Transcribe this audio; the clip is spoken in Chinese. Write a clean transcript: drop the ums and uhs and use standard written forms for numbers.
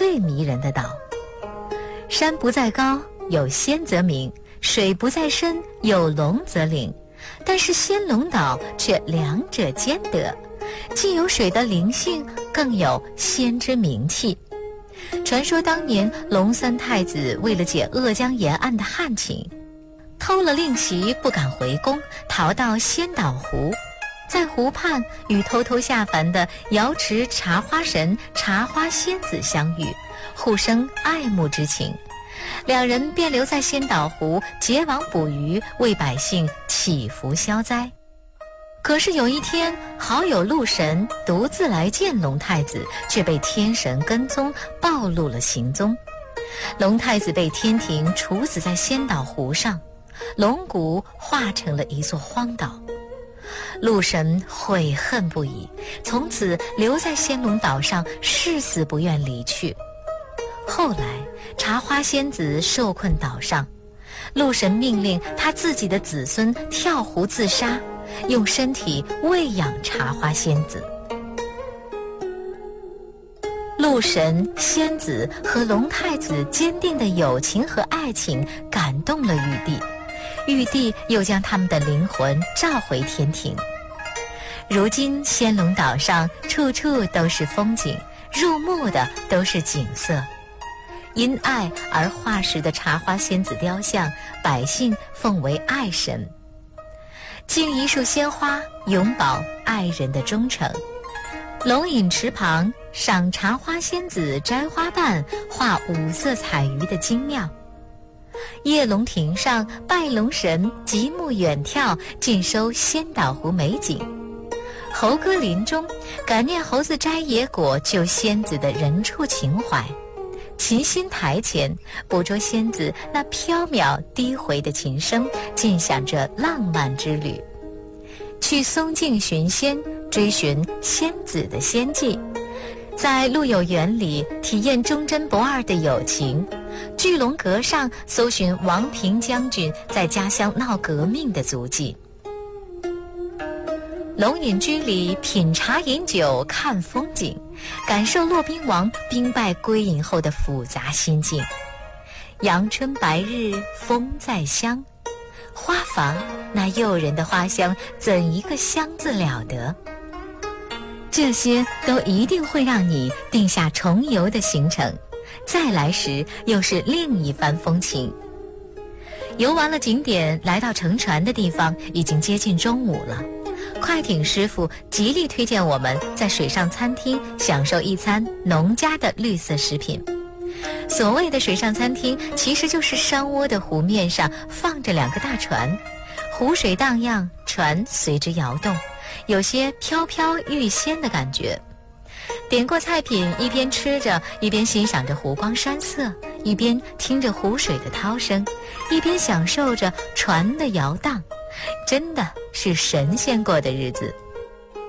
最迷人的岛。山不在高，有仙则名；水不在深，有龙则灵。但是仙龙岛却两者兼得，既有水的灵性，更有仙之名气。传说当年龙三太子为了解鄂江沿岸的旱情，偷了令旗不敢回宫，逃到仙岛湖，在湖畔与偷偷下凡的瑶池茶花神茶花仙子相遇，互生爱慕之情。两人便留在仙岛湖结网捕鱼，为百姓祈福消灾。可是有一天，好友陆神独自来见龙太子，却被天神跟踪，暴露了行踪。龙太子被天庭处死在仙岛湖上，龙骨化成了一座荒岛。陆神悔恨不已，从此留在仙龙岛上，誓死不愿离去。后来茶花仙子受困岛上，陆神命令他自己的子孙跳湖自杀，用身体喂养茶花仙子。陆神、仙子和龙太子坚定的友情和爱情感动了玉帝，玉帝又将他们的灵魂召回天庭。如今仙龙岛上处处都是风景，入目的都是景色。因爱而化石的茶花仙子雕像，百姓奉为爱神。敬一束鲜花，永葆爱人的忠诚。龙饮池旁，赏茶花仙子摘花瓣，画五色彩鱼的精妙。夜龙亭上拜龙神，极目远眺，尽收仙岛湖美景。猴歌林中，感念猴子摘野果救仙子的人畜情怀。琴心台前，捕捉仙子那飘渺低回的琴声，尽享着浪漫之旅。去松径寻仙，追寻仙子的仙迹，在陆有园里体验忠贞不二的友情。巨龙阁上搜寻王平将军在家乡闹革命的足迹。龙饮居里品茶饮酒看风景，感受骆宾王兵败归隐后的复杂心境。阳春白日风在乡，花房那诱人的花香，怎一个香字了得。这些都一定会让你定下重游的行程，再来时又是另一番风情。游完了景点，来到乘船的地方，已经接近中午了。快艇师傅极力推荐我们在水上餐厅享受一餐农家的绿色食品。所谓的水上餐厅，其实就是山窝的湖面上放着两个大船，湖水荡漾，船随之摇动，有些飘飘欲仙的感觉。点过菜品，一边吃着，一边欣赏着湖光山色，一边听着湖水的涛声，一边享受着船的摇荡，真的是神仙过的日子。